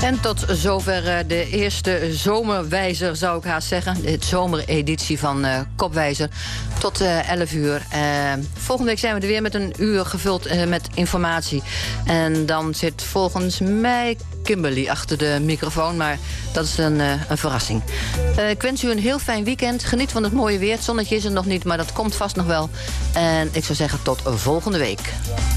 En tot zover de eerste zomerwijzer, zou ik haast zeggen. De zomereditie van Kopwijzer. Tot 11 uur. Volgende week zijn we er weer met een uur gevuld met informatie. En dan zit volgens mij Kimberly achter de microfoon. Maar dat is een verrassing. Ik wens u een heel fijn weekend. Geniet van het mooie weer. Het zonnetje is er nog niet, maar dat komt vast nog wel. En ik zou zeggen tot volgende week.